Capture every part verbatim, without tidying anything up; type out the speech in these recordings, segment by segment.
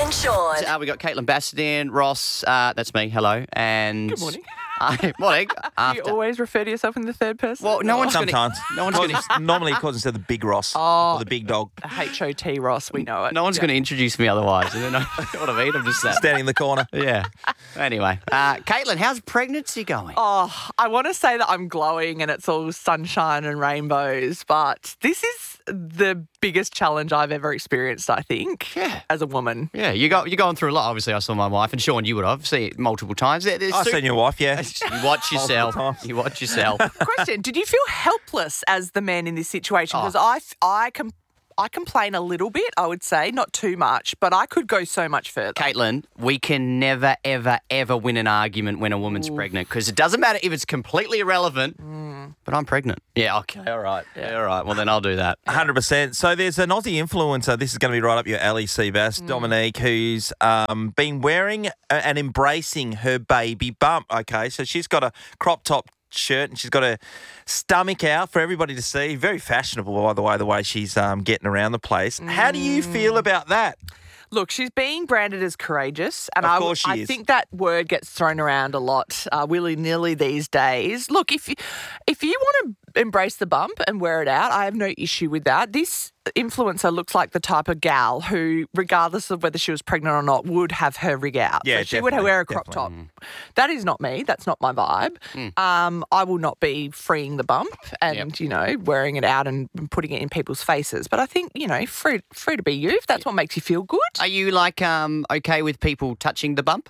and Sean. Uh, we got Caitlin Bassadine, Ross, uh, that's me, hello. And Good morning. Uh, morning. Do you After. always refer to yourself in the third person? Well, no one's gonna, Sometimes. no one's going to Normally it calls instead of the big Ross Oh. or the big dog H O T Ross, we know it. no one's Yeah. going to introduce me otherwise. You know what I mean? I'm just that. standing in the corner. Yeah. Anyway, uh, Caitlin, how's pregnancy going? Oh, I want to say that I'm glowing and it's all sunshine and rainbows, but this is the biggest challenge I've ever experienced, I think, Yeah. as a woman. Yeah, you go, you're going through a lot. Obviously, I saw my wife, and Sean, you would have seen it multiple times. There- there's I've su- seen your wife, yeah. You watch yourself. times. You watch yourself. Question, did you feel helpless as the man in this situation? Because Oh. I, I, com- I complain a little bit, I would say, not too much, but I could go so much further. Caitlin, we can never, ever, ever win an argument when a woman's pregnant because it doesn't matter if it's completely irrelevant, but I'm pregnant. Yeah, okay, all right. Yeah, all right. Well, then I'll do that. one hundred percent. So there's an Aussie influencer, this is going to be right up your alley, Seabass, Mm. Dominique, who's um, been wearing a- and embracing her baby bump. Okay, so she's got a crop top shirt and she's got her stomach out for everybody to see. Very fashionable, by the way, the way she's um, getting around the place. How do you Mm. feel about that? Look, she's being branded as courageous, and Of I, course she I is. think that word gets thrown around a lot, uh, willy nilly these days. Look, if you, if you want to embrace the bump and wear it out, I have no issue with that. This influencer looks like the type of gal who, regardless of whether she was pregnant or not, would have her rig out. Yeah, so she would definitely, wear a crop definitely. top. That is not me. That's not my vibe. Um, I will not be freeing the bump and Yep. you know wearing it out and putting it in people's faces. But I think you know free free to be you if that's what makes you feel good. Are you like um okay with people touching the bump?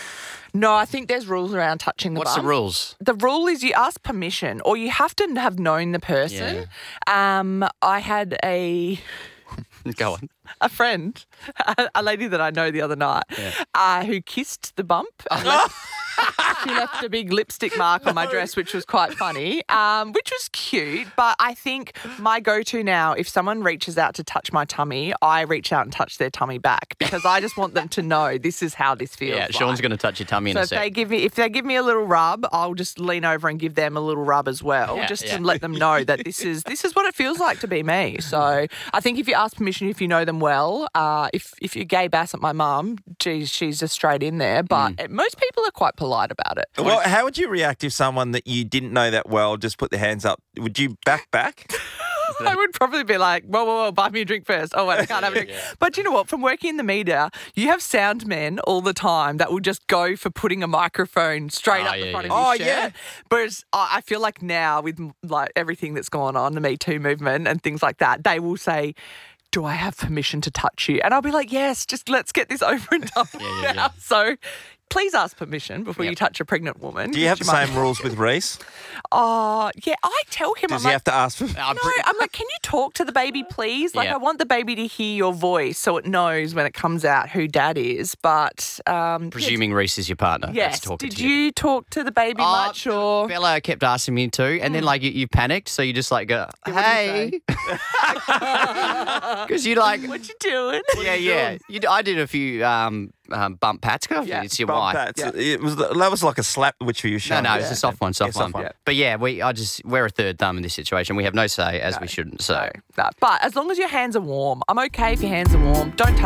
No, I think there's rules around touching the What's bump. the rules? The rule is you ask permission or you have to have known the person. Um, I had a Go on. a friend, a, a lady that I know the other night, uh, who kissed the bump. And left, she left a big lipstick mark on my dress, which was quite funny, um, which was cute. But I think my go-to now, if someone reaches out to touch my tummy, I reach out and touch their tummy back because I just want them to know this is how this feels. Yeah, like. Sean's going to touch your tummy in So a if they sec. give me if they give me a little rub, I'll just lean over and give them a little rub as well, Yeah, just yeah. to let them know that this is this is what it feels like to be me. So I think if you ask permission, if you know them well, uh, if if you gay bass at my mum, geez, she's just straight in there. But Mm. most people are quite polite about it. Well, how would you react if someone that you didn't know that well just put their hands up? Would you back back? I would probably be like, whoa, whoa, whoa, buy me a drink first. Oh, wait, I can't have a drink. But you know what? From working in the media, you have sound men all the time that will just go for putting a microphone straight Oh, up the yeah, front yeah. of Oh, your shirt. yeah. Whereas I I feel like now with like everything that's going on, the Me Too movement and things like that, they will say, do I have permission to touch you? And I'll be like, yes, just let's get this over and done with yeah, now. So please ask permission before Yep. you touch a pregnant woman. Do you have the might- same rules with Reese? Oh, yeah, I tell him. Does I'm he like, have to ask for... I'm no, pre- I'm like, can you talk to the baby, please? Like, Yeah. I want the baby to hear your voice so it knows when it comes out who dad is. But, um, presuming Reese is your partner. yeah, that's yes. talking Did to you talk to the baby Oh, much or? Bella kept asking me to, and then like you, you panicked, so you just like go, Yeah, what did you hey, because you like, What you doing? yeah, yeah. You, I did a few um, um, bump pats. Cause Yeah. it's your Bump wife. pats? It was, that was like a slap which you were No, showing. no, it's Yeah. a soft one, soft Yeah, one. soft one. But yeah, we I just we're a third thumb in this situation. We have no say, as we shouldn't. So No, no. But as long as your hands are warm, I'm okay if your hands are warm. Don't touch